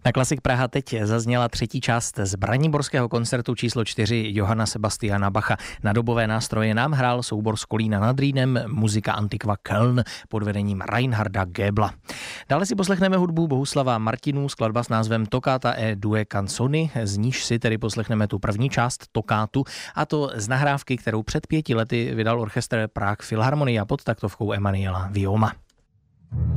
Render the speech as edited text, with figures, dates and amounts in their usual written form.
Na Klasik Praha teď zazněla třetí část z braniborského koncertu číslo 4 Johanna Sebastiana Bacha. Na dobové nástroje nám hrál soubor z Kolína nad Rýnem, muzika Antiqua Köln pod vedením Reinharda Goebla. Dále si poslechneme hudbu Bohuslava Martinů, skladba s názvem Toccata e due canzoni, z níž si tedy poslechneme tu první část tokátu, a to z nahrávky, kterou před 5 lety vydal orchestr Prague Philharmonia pod taktovkou Emanuela Vioma.